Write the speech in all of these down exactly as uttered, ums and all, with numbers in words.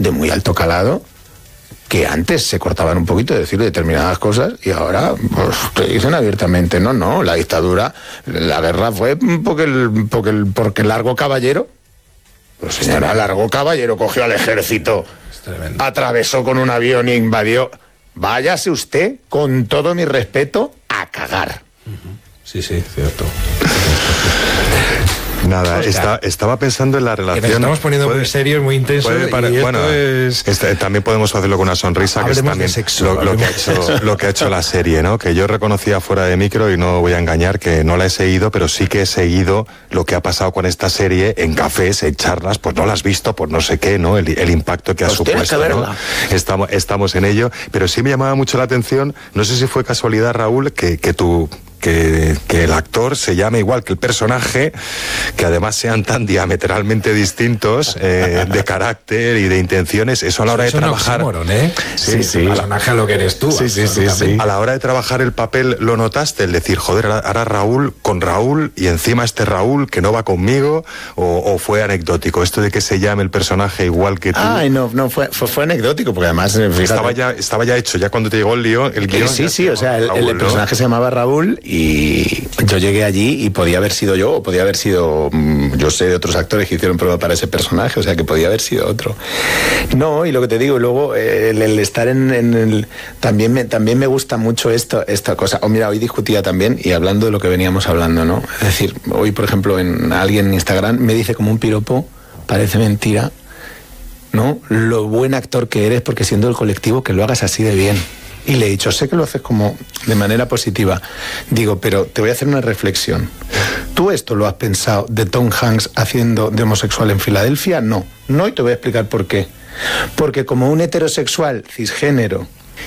de muy alto calado, que antes se cortaban un poquito de decir determinadas cosas y ahora pues te dicen abiertamente, no, no, la dictadura, la guerra fue porque el, porque el, porque Largo Caballero, pues señora, Largo Caballero cogió al ejército, atravesó con un avión e invadió. Váyase usted, con todo mi respeto, a cagar. Sí, sí, cierto. Nada, o sea, está, estaba pensando en la relación. Nos estamos poniendo puede, muy serios, muy intensos. Para, y bueno, es... este, también podemos hacerlo con una sonrisa, que es también sexo, lo, lo, que ha hecho, lo que ha hecho la serie, ¿no? Que yo reconocía fuera de micro, y no voy a engañar, que no la he seguido, pero sí que he seguido lo que ha pasado con esta serie en cafés, en charlas, pues no la has visto, pues no sé qué, ¿no? El, el impacto que ha pues supuesto, ¿no? Estamos, estamos en ello, pero sí me llamaba mucho la atención, no sé si fue casualidad, Raúl, que, que tu... Que, que el actor se llame igual que el personaje, que además sean tan diametralmente distintos eh, de carácter y de intenciones, eso a la hora eso de trabajar... Oxímoron, ¿eh? Sí, sí, sí. El personaje a lo que eres tú. Sí, sí, sí, sí. A la hora de trabajar el papel, ¿lo notaste? El decir, joder, ahora Raúl con Raúl y encima este Raúl que no va conmigo, o, o fue anecdótico esto de que se llame el personaje igual que tú. Ay, no, no, fue, fue, fue anecdótico, porque además... Fíjate, estaba, ya, estaba ya hecho, ya cuando te llegó el lío, el guión... Sí, sí, o sea, el, Raúl, el personaje, ¿no? Se llamaba Raúl y yo llegué allí y podía haber sido yo, o podía haber sido, yo sé de otros actores que hicieron prueba para ese personaje, o sea que podía haber sido otro. No, y lo que te digo, luego el, el estar en, en el... También me, también me gusta mucho esto, esta cosa. O oh, mira, hoy discutía también, y hablando de lo que veníamos hablando, ¿no? Es decir, hoy, por ejemplo, en alguien en Instagram me dice como un piropo, parece mentira, ¿no? Lo buen actor que eres, porque siendo el colectivo que lo hagas así de bien. Y le he dicho, sé que lo haces como de manera positiva. Digo, pero te voy a hacer una reflexión. ¿Tú esto lo has pensado de Tom Hanks haciendo de homosexual en Filadelfia? No. No, y te voy a explicar por qué. Porque como un heterosexual cisgénero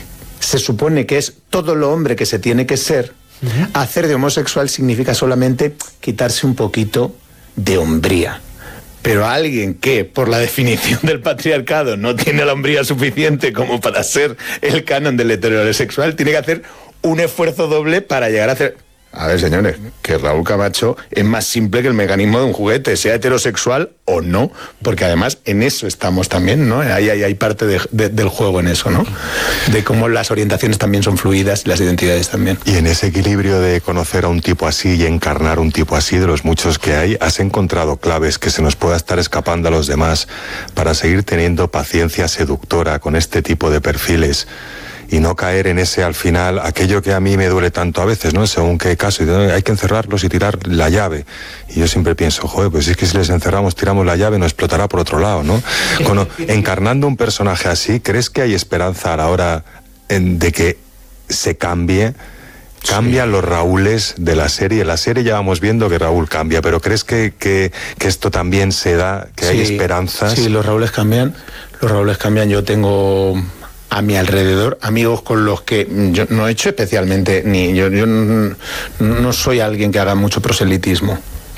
se supone que es todo lo hombre que se tiene que ser, uh-huh. Hacer de homosexual significa solamente quitarse un poquito de hombría. Pero a alguien que, por la definición del patriarcado, no tiene la hombría suficiente como para ser el canon del heterosexual, tiene que hacer un esfuerzo doble para llegar a hacer... A ver, señores, que Raúl Camacho es más simple que el mecanismo de un juguete, sea heterosexual o no, porque además en eso estamos también, ¿no? Ahí hay, hay parte de, de, del juego en eso, ¿no? De cómo las orientaciones también son fluidas y las identidades también. Y en ese equilibrio de conocer a un tipo así y encarnar un tipo así, de los muchos que hay, ¿has encontrado claves que se nos pueda estar escapando a los demás para seguir teniendo paciencia seductora con este tipo de perfiles? Y no caer en ese, al final, aquello que a mí me duele tanto a veces, ¿no? Según qué caso, y hay que encerrarlos y tirar la llave. Y yo siempre pienso, joder, pues es que si les encerramos, tiramos la llave, no explotará por otro lado, ¿no? Bueno, encarnando un personaje así, ¿crees que hay esperanza a la hora en, de que se cambie? Cambian sí. Los Raúles de la serie. La serie ya vamos viendo que Raúl cambia, pero ¿crees que, que, que esto también se da, que sí, hay esperanzas? Sí, los Raúles cambian, los Raúles cambian. Yo tengo... a mi alrededor, amigos con los que yo no he hecho especialmente, ni yo, yo no, no soy alguien que haga mucho proselitismo,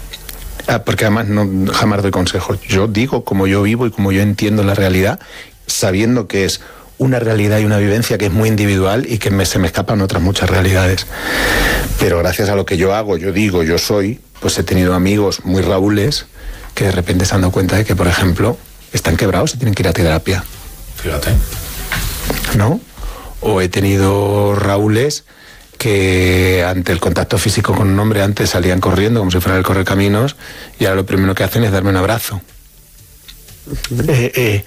ah, porque además no, jamás doy consejos. Yo digo como yo vivo y como yo entiendo la realidad, sabiendo que es una realidad y una vivencia que es muy individual y que me, se me escapan otras muchas realidades. Pero gracias a lo que yo hago, yo digo, yo soy, pues he tenido amigos muy Raúles que de repente se han dado cuenta de que, por ejemplo, están quebrados y tienen que ir a terapia. Fíjate. ¿No? O he tenido Raúles que ante el contacto físico con un hombre antes salían corriendo como si fuera el correcaminos y ahora lo primero que hacen es darme un abrazo. eh, eh,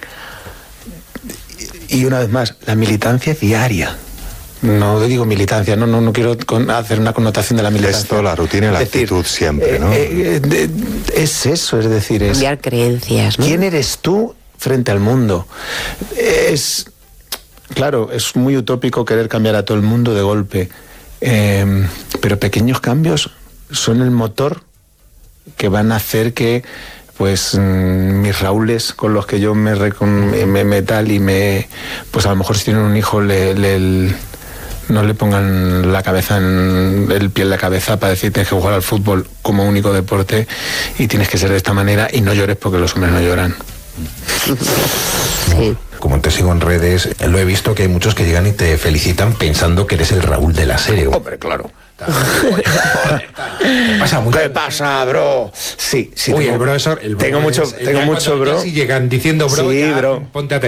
y una vez más, la militancia diaria. No digo militancia, no, no, no quiero con, hacer una connotación de la militancia. Esto, la rutina y la es decir, actitud siempre, ¿no? Eh, eh, de, es eso, es decir, es... cambiar creencias, ¿no? ¿Quién eres tú frente al mundo? Es... Claro, es muy utópico querer cambiar a todo el mundo de golpe, eh, pero pequeños cambios son el motor que van a hacer que, pues, mmm, mis Raúles con los que yo me, me, me, me tal y me, pues a lo mejor si tienen un hijo le, le el, no le pongan la cabeza en el pie en la cabeza para decir tienes que jugar al fútbol como único deporte y tienes que ser de esta manera y no llores porque los hombres no lloran. Sí. Como te sigo en redes, lo he visto que hay muchos que llegan y te felicitan pensando que eres el Raúl de la serie. Hombre, claro. ¿Qué pasa, mucho? ¿Qué pasa, bro? Sí, sí. Uy, tengo, el bro es... El bro tengo es, mucho, el tengo mucho, bro. Si llegan diciendo bro, sí, ya, bro. Ponte a